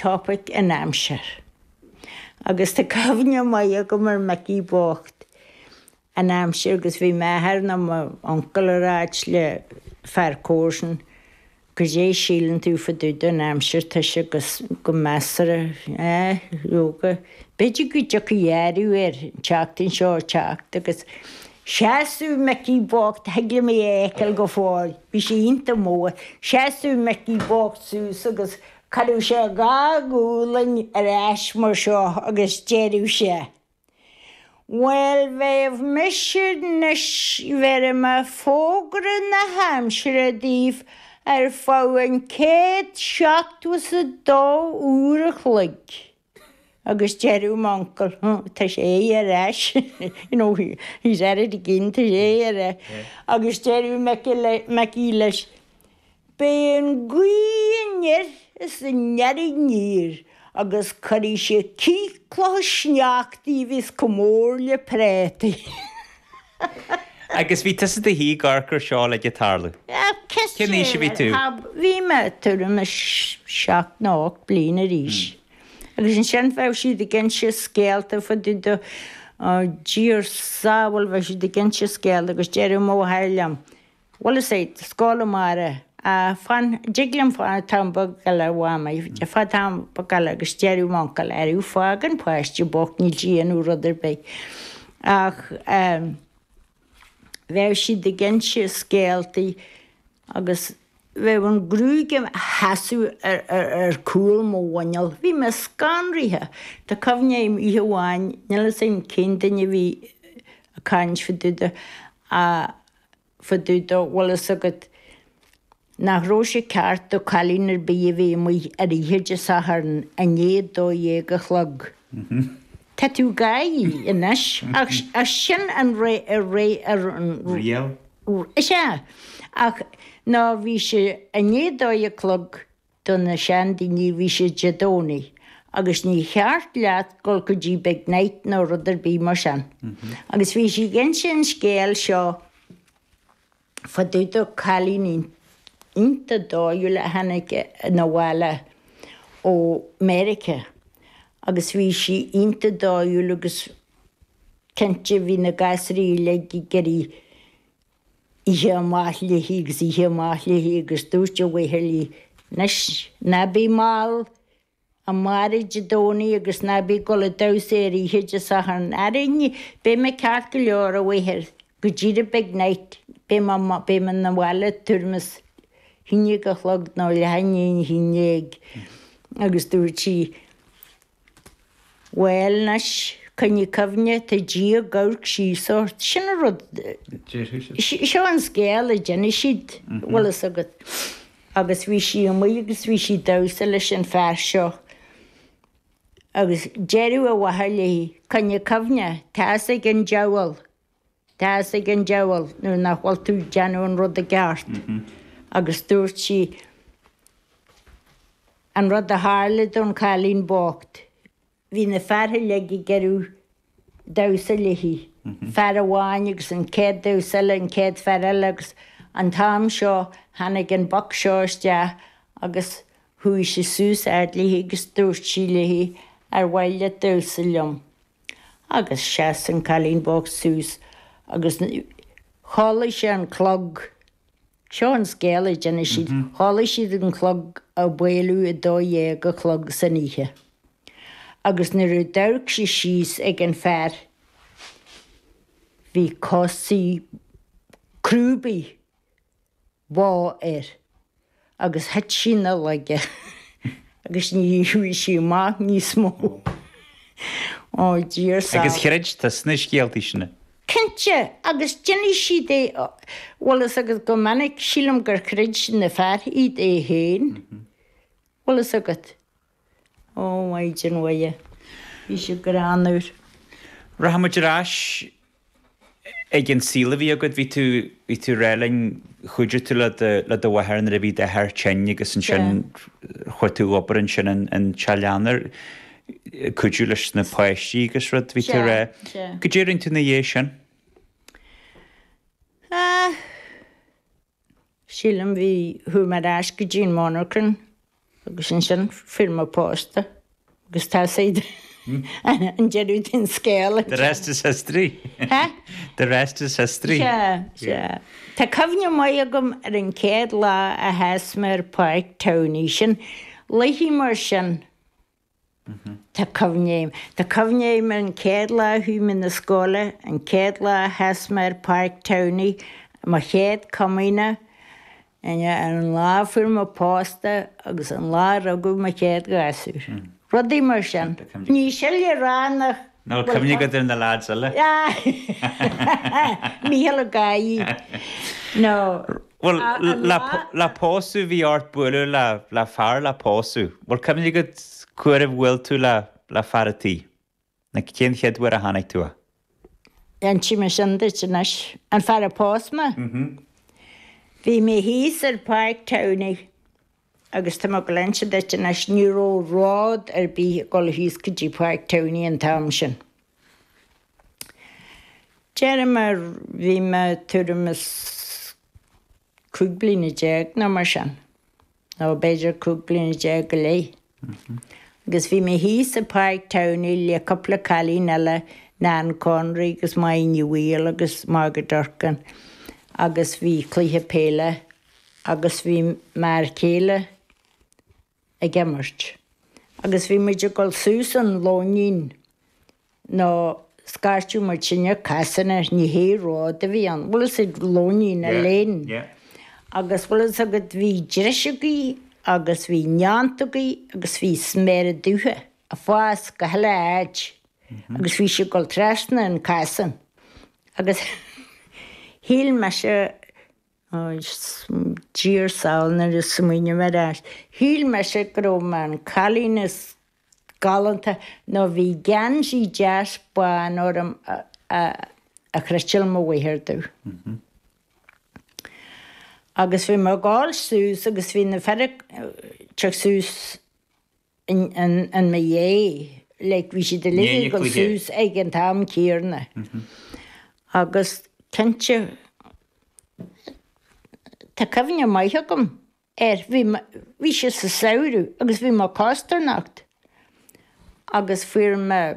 topic in Hampshire. Agus tá cafne mai go mar mecí bocht in Hampshire agus bhí methar na uncle aráid le fearcóirsin go dé sílan tú fa dúda in Hampshire tá se go measara jóga. Beidir go deach go dhearú teachtain seo teacht agus seaú mecí bocht heigla mé écail go fáil, bhí sé ionta mór, seaú mecí bocht sús agus cadú sé gágúlainn eis mar seo agus déirú sé. Well, bheith misir nes bheith me fógra na Hampshire díomh fáin 172 úr a chluig. Agus déirú mancal, tá sé eis. Hís arid I ginn tá sé agus déirú mecí leis. B'éon ghuiinir is nearú nír agus chuirí sé cícla sneachtaí bhís go mór le prétaí. Agus bhí tusa de hí garcar seo le gitarla. Cinní sé bhí tú? Bhí me tuaim 7-8 bliain a ríis. Agus an sin bheith siad gin sé scéalta fa dúda dír sábhil bheith siad gin sé scéalta agus déirú mó heileam. Bhfuil sé scóla mara. Fan jiglam fan tamba gala wama je fa tamba gala agus déirú mancal fágan páiste bok ní díanú rudidir be. Ach bheith siad gin sé scéaltaí agus bheith an grúigim hasú cúil móhainal. Bhí me scanrithe Tá cofnéim ihe bháin nila sin cindaine bhí a caint fa dúda bhfuil agad nach ró sé ceart do chalínar bí bhí mu a ríhiide sahar a néad dó dhéag a chlog. Tá tú gaí inis a sin an ré Rial? Se ach ná bhí sé a néad dó a chlog donna sean daoine bhí sé jedónaí agus ní cheart leat gol go dtí beag neit nó rudidir bí mar sin. Agus bhí sé gin sin scéal seo fa dúda chalíní Inta dóú le hanaice na bhile ó America. Agus bhí si inta dóú agus cente bhí na gasarí le geí ihe máthlathaí agus ihe máthlathaí agus dúirte bhhéirlí na bí máil a marid dónaí agus na bí go le dasaí hiide sachan arinne bé me ceart go leor a bhhéir go ddíad beag neit bé man na bhile turmas hinne go chlog ná le haine hinnéag agus dúirtí Well cynne cofne tá dí a gaurc síosort sin a rud seo an scéal a déine siad bhfuil agad agus bhí si mu agus bhí si dasa leis an fear seo agus déirú a bhathairlaí cynne cofne tá gin deabhal nó nach bhfuil tú deanú an rud a gceart. Agus dúirt si an rud a hála don chalín bocht. Bhí na feartha leigi geirú dasa lehí. Fear a bháin agus an céad dasa le an céad fear agus an tám seo hana an boc seoiste agus thuí sé sús lehí agus dúirt sí lehí bhaile dasa leom. Agus seas an chalín bocht sús agus chála sé an clog. Seo an scéala déine siad hála siad an chlog a bhfuilú a dóhéag go chlog san ihe. Agus na ru deirc sé síos ag an fearr. Bhí cósaí crúbaí bá agus het sin a leige agus ní thuí sí má níos mó. Ó dír sa. Agus chreid tá sna scéaltaí sinna. Cynte agus déine siad bhfuil agad go minic sílam gur chreid na fearr iad héin. Bhfuil agad. Ó maidin bhaie. Bhí sé gur anúr. Rahamaidirás ag an síla bhí agad bhí tú réalainn chuidir tú le do bhathar na bhí de thar teine agus an sin chuirtú opair an sin an tealanar chuidú leis na páistí agus rud bhí tú ré. Go ddéirinn tú na dhé sin? Sílam bhí thu mar ais go ddín monarchan agus sin firma pósta, agus tá séad an jeú tin scéala. The rest is history. Ha? The rest is history. Se. Tá cofne mai agam ar an céad lá a heasmar Park Tony sin, leihí mar sin tá cofnéim. Tá cofnéim an céad lá húmin na scóla, an céad lá heasmar Park Tony, má chéad comína, an lá firma pósta agus an lá ragú má chéad gasú. Rodí mar sin. Ní seile ránach. No, cymni go dyn na lads ala. Míhel gaí. No. Wel, la pósu fi ort bwylw la far la pósu. Wel, cymni go cwrdd wyl tu la far y ti. Na cyn chedwyr a hannig tu. An ti ma sin dych yn as. An far y pós ma. Fi mi hys ar Park Tony. Agus tá mag lense dych yn as níró rád ar bí gol hys gydí Park Tony yn tam sin. Jerem ar fi ma turum ys cwg blin y jeg na mar sin. No, beidr cwg blin y jeg y lei. Agus fi mi hys ar Park Tony le couple cali nela Nan Conry agus mai Newell agus Margaret Durcan. Agus fi clíthe péile, agus fi mar céile a gemart. Agus fi muidir gol Susan Lónín no scartú mar sinne casana ní hé rád a bhí an. Bhfuil sé Lónín a léin. Agus bhfuil agad bhí dreisiúgaí, agus bhí neantugaí, agus bhí sméire dúthe a fás go heile áid. Agus bhí sé gol trasna an casan. Agus híl me se dír saoilna is smuoine mar as. Híl me se go man chalín is galanta nó bhí gan sí jazz bán orm a chreistil mo bhaithir Agus bhí mar gáil sús agus bhí na ferric teach sús an ma dhé. Like bhí si de lí go sús ag an tam cíarna. Agus Kentje, tá cofne maithe gom bhí sé sa saoirú, agus bhí má cástárnacht. Agus fuair me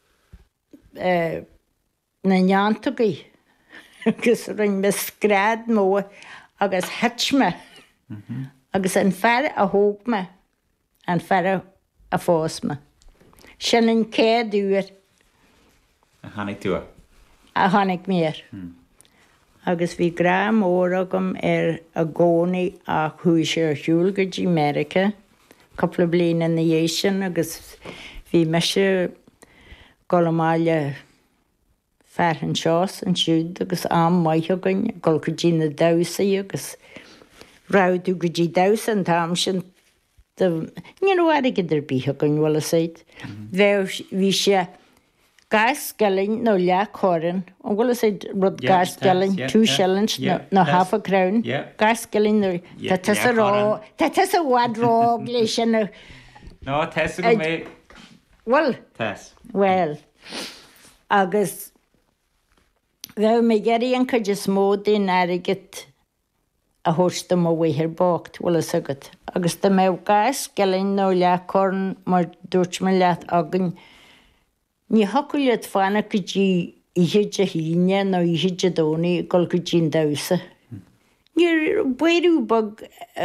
na neantugaí, agus ring me scrád mó, agus hetme, agus an fear a hóg me, an fear a fós me. Sin an céad úr. A hannig tú? A hannig mér. Agus bhí gra mór agam ar a gcónaí a chuaigh sé ar siúil go dtí America, coppla bliana na dhé sin, agus bhí me se golamáile fearhan seás an siúd, agus am maithe gan, gol go dtí na dasaí, agus ráidú go dtí dasa an tam sin, ní roiad idir bíthe gan bhla said. Bhí sé gas gelling no le chorin, an bhfuil sé rud gas gelling, 2 shillings no half a crown. Gas gelling no tá a bhhad rág lei sin no. No, Tess go mé. Well. Tess. Well. Agus bheith mé geirí an chuid is módaí airigit a thuirsta mo bhaithir bocht, bhfuil agad. Agus tá mé gas gelling no le corn mar dúirt me leat agan. Ní haculiad fanna go dtí ihéide híine nó ihéide dónaí gol go dtí dasa. Níor buirú bag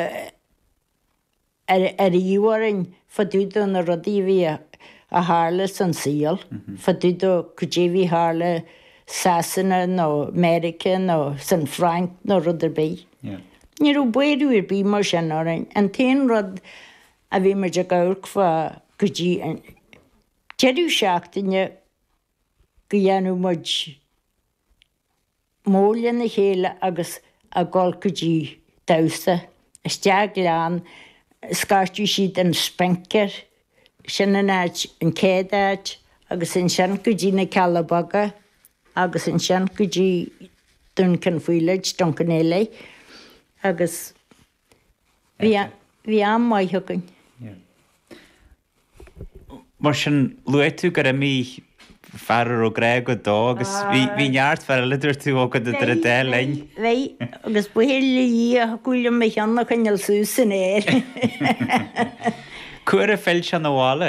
ar íharin fadúda na rudaí bhí a hála san síal, fadúda go dtí bhí hála Sasanna nó America nó San Frank nó rud ar bí. Níor buirú ar bí mar sin árainn, an taon rud a bhí mar de gairc fa go dtí Jeú seachtaine go dhéanú muid móla na chéile agus a gáil go dtí dasa. Isteag leán scartú siad an spencer, sin an áid an céad agus in sin go dtí na Calabaga, agus in sin go dtí Duncan Village, Duncan Éile, agus bhí am maithe gan. Mar sin luú go mí fear ó gré go dó, agus bhí neart fear lidir tú ó go de dé lein. Bhí agus buhéile í a gúile me cheannach chuineal súsan éir. Cuair a fell se na bhála?